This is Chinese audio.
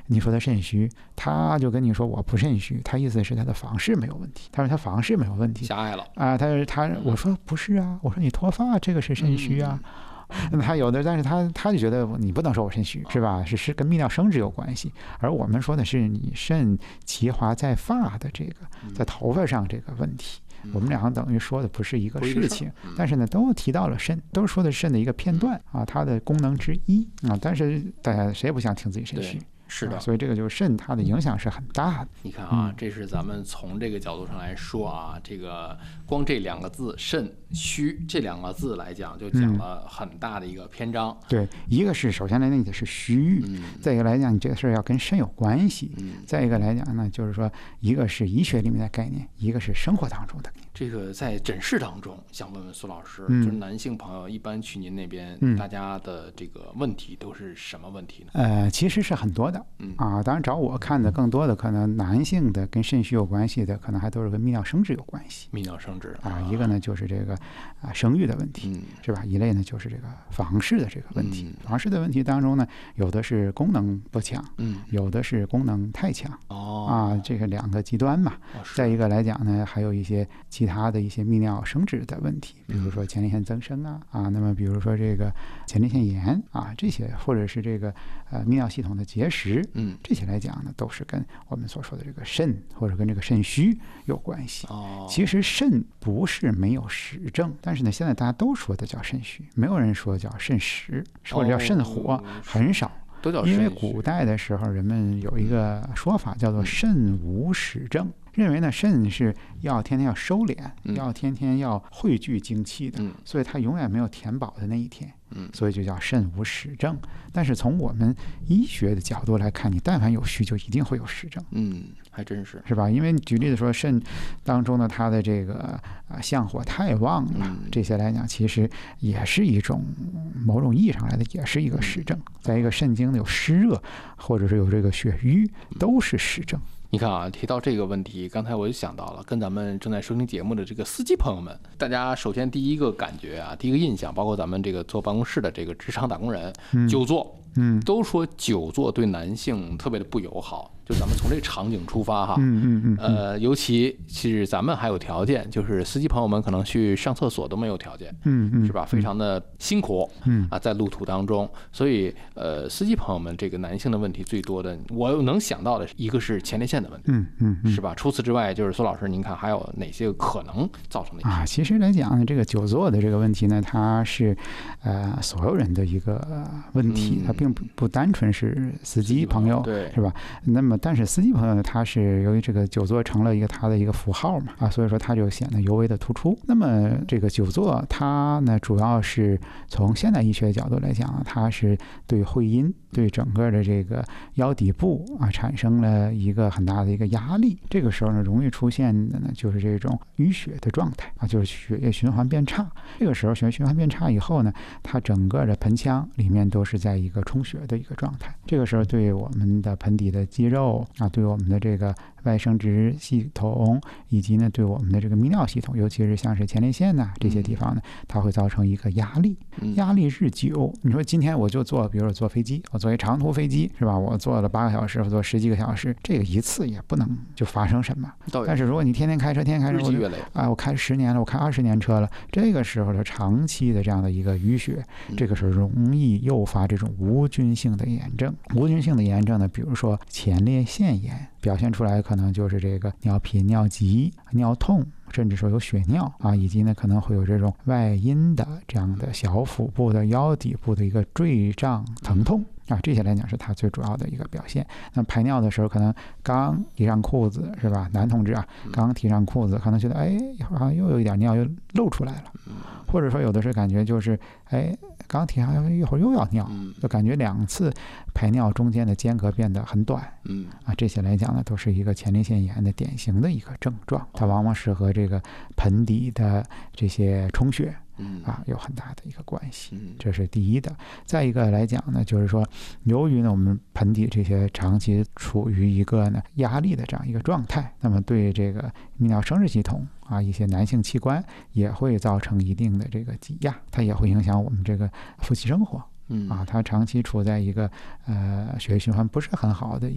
你说他肾虚，他就跟你说我不肾虚，他意思是他的房事没有问题，他说他房事没有问题， 狭隘了啊，我说不是啊，我说你脱发这个是肾虚啊。他有的，但是他就觉得你不能说我肾虚，是吧？是跟泌尿生殖有关系，而我们说的是你肾其华在发的这个，在头发上这个问题。我们两个等于说的不是一个事情，但是呢，都提到了肾，都说的是肾的一个片段啊，它的功能之一啊。但是大家谁也不想听自己肾虚。 是的， 所以这个就是肾，它的影响是很大的。 你看啊，这是咱们从这个角度上来说啊，这个光这两个字“肾虚”这两个字来讲，就讲了很大的一个篇章。 对，一个是首先来讲你是虚，再一个来讲你这个事儿要跟肾有关系，再一个来讲呢，就是说一个是医学里面的概念，一个是生活当中的概念。 这个在诊室当中，想问问苏老师，就是男性朋友一般去您那边，大家的这个问题都是什么问题呢？ 其实是很多的，当然找我看的更多的可能男性的跟肾虚有关系的，可能还都是跟泌尿生殖有关系。 泌尿生殖一个呢就是这个生育的问题，是吧？一类呢就是这个房事的这个问题。房事的问题当中呢，有的是功能不强，有的是功能太强，这个两个极端嘛。再一个来讲呢，还有一些其他的一些泌尿生殖的问题，比如说前列腺增生那么比如说这个前列腺炎这些，或者是这个泌尿系统的结石，这些来讲呢，都是跟我们所说的这个肾或者跟这个肾虚有关系。其实肾不是没有实证，但是呢，现在大家都说的叫肾虚，没有人说叫肾实，或者叫肾火，很少。因为古代的时候，人们有一个说法叫做肾无实证，认为呢肾是要天天要收敛，要天天要汇聚精气的，所以它永远没有填饱的那一天，所以就叫肾无实证。但是从我们医学的角度来看，你但凡有虚，就一定会有实证。 还真是吧？因为举例子说，肾当中呢，它的这个相火太旺了，这些来讲，其实也是一种某种意义上来的，也是一个实证。再一个，肾经有湿热，或者是有这个血瘀，都是实证。 你看啊，提到这个问题，刚才我就想到了，跟咱们正在收听节目的这个司机朋友们，大家首先第一个感觉第一个印象，包括咱们这个坐办公室的这个职场打工人，久坐，都说久坐对男性特别的不友好。就咱们从这个场景出发尤其是咱们还有条件，就是司机朋友们可能去上厕所都没有条件，是吧？非常的辛苦，在路途当中，所以司机朋友们这个男性的问题最多的，我能想到的一个是前列腺的问题，是吧？除此之外，就是苏老师，您看还有哪些可能造成的其实来讲呢，这个久坐的这个问题呢，它是所有人的一个问题，它并不单纯是司机朋友， 对， 是吧？那么但是司机朋友呢，他是由于这个久坐成了一个他的一个符号嘛，所以说他就显得尤为的突出。那么这个久坐，它呢主要是从现代医学角度来讲，它是对会阴、对整个的这个腰底部产生了一个很大的一个压力。这个时候呢，容易出现的呢就是这种淤血的状态就是血液循环变差。这个时候血液循环变差以后呢，它整个的盆腔里面都是在一个充血的一个状态。这个时候对我们的盆底的肌肉对我们的这个外生殖系统，以及呢对我们的这个泌尿系统，尤其是像是前列腺这些地方呢，它会造成一个压力。压力日久，你说今天我就坐，比如说坐飞机，我坐一长途飞机，是吧？我坐了8个小时，我坐10几个小时，这个一次也不能就发生什么。但是如果你天天开车，我开10年了，我开20年车了，这个时候的长期的这样的一个淤血，这个时候容易诱发这种无菌性的炎症。无菌性的炎症呢，比如说前列腺炎，表现出来可能就是这个尿频、尿急、尿痛，甚至说有血尿以及呢可能会有这种外阴的这样的小腹部的腰底部的一个坠胀疼痛这些来讲是它最主要的一个表现。那排尿的时候可能刚提上裤子，是吧？男同志刚提上裤子，可能觉得一会儿好像又有一点尿又漏出来了，或者说有的是感觉就是刚提上一会儿又要尿，就感觉2次排尿中间的间隔变得很短，这些来讲呢都是一个前列腺炎的典型的一个症状。它往往是和这个盆底的这些充血有很大的一个关系，这是第一的。再一个来讲呢，就是说由于呢我们盆底这些长期处于一个呢压力的这样一个状态，那么对这个泌尿生殖系统一些男性器官也会造成一定的这个挤压，它也会影响我们这个夫妻生活它长期处在一个血液循环不是很好的